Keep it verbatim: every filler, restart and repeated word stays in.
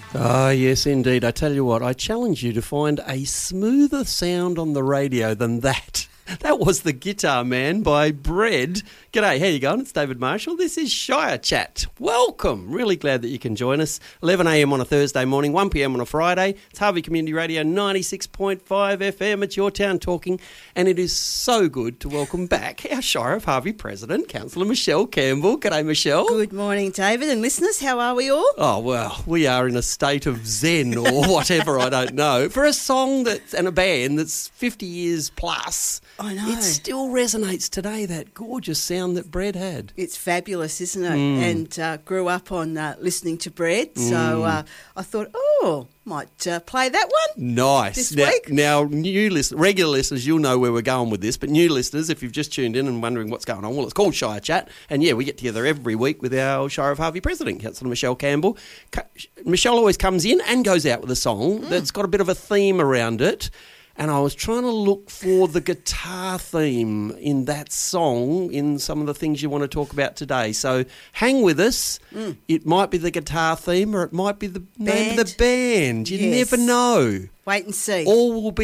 Ah, yes, indeed. I tell you what, I challenge you to find a smoother sound on the radio than that. That was The Guitar Man by Bread. G'day, how you going? It's David Marshall. This is Shire Chat. Welcome. Really glad that you can join us. eleven a m on a Thursday morning, one p m on a Friday. It's Harvey Community Radio ninety-six point five F M. It's Your Town Talking. And it is so good to welcome back our Shire of Harvey President, Councillor Michelle Campbell. G'day, Michelle. Good morning, David. And listeners, how are we all? Oh, well, we are in a state of zen or whatever, I don't know. For a song that's and a band that's fifty years plus, I know. it still resonates today, that gorgeous sound that Bread had. It's fabulous, isn't it? Mm. And uh, grew up on uh, listening to Bread. Mm. So uh, I thought, oh, might uh, play that one. Nice. This now, week. Now, new list- regular listeners, you'll know where we're going with this, but new listeners, if you've just tuned in and wondering what's going on, well, it's called Shire Chat. And, yeah, we get together every week with our Shire of Harvey President, Councillor Michelle Campbell. Ca- Michelle always comes in and goes out with a song mm. that's got a bit of a theme around it. And I was trying to look for the guitar theme in that song in some of the things you want to talk about today. So hang with us. Mm. It might be the guitar theme or it might be the band. name of the band. You yes. never know. Wait and see. All will be